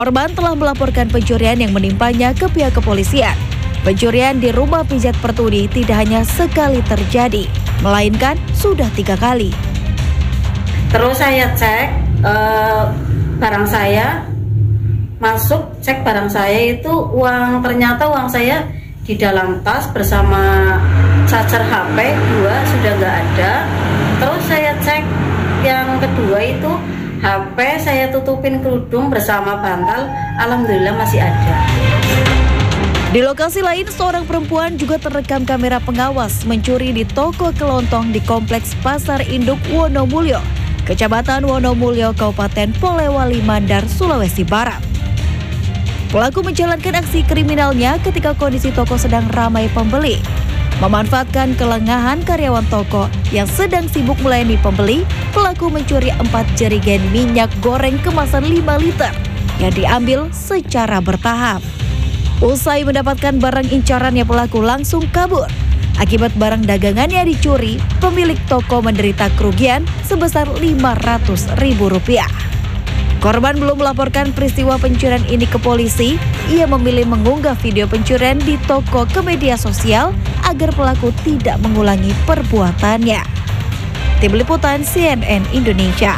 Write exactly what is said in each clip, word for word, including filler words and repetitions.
Korban telah melaporkan pencurian yang menimpanya ke pihak kepolisian. Pencurian di rumah pijat Pertuni tidak hanya sekali terjadi, melainkan sudah tiga kali. Terus saya cek uh, barang saya, masuk cek barang saya itu uang, ternyata uang saya di dalam tas bersama charger H P dua sudah nggak ada. Terus saya cek yang kedua itu H P saya tutupin kerudung bersama bantal, alhamdulillah masih ada. Di lokasi lain, seorang perempuan juga terekam kamera pengawas mencuri di toko kelontong di Kompleks Pasar Induk Wonomulyo, Kecamatan Wonomulyo, Kabupaten Polewali Mandar, Sulawesi Barat. Pelaku menjalankan aksi kriminalnya ketika kondisi toko sedang ramai pembeli. Memanfaatkan kelengahan karyawan toko yang sedang sibuk melayani pembeli, pelaku mencuri empat jerigen minyak goreng kemasan lima liter yang diambil secara bertahap. Usai mendapatkan barang incarannya, pelaku langsung kabur. Akibat barang dagangannya dicuri, pemilik toko menderita kerugian sebesar lima ratus ribu rupiah. Korban belum melaporkan peristiwa pencurian ini ke polisi. Ia memilih mengunggah video pencurian di toko ke media sosial agar pelaku tidak mengulangi perbuatannya. Tim Liputan C N N Indonesia.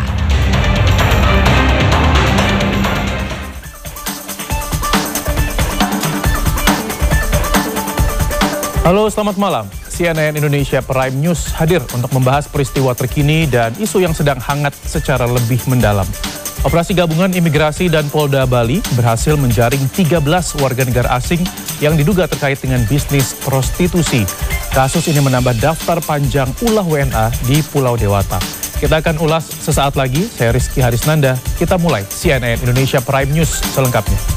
Halo, selamat malam. C N N Indonesia Prime News hadir untuk membahas peristiwa terkini dan isu yang sedang hangat secara lebih mendalam. Operasi Gabungan Imigrasi dan Polda Bali berhasil menjaring tiga belas warga negara asing yang diduga terkait dengan bisnis prostitusi. Kasus ini menambah daftar panjang ulah W N A di Pulau Dewata. Kita akan ulas sesaat lagi. Saya Rizky Harisnanda. Kita mulai C N N Indonesia Prime News selengkapnya.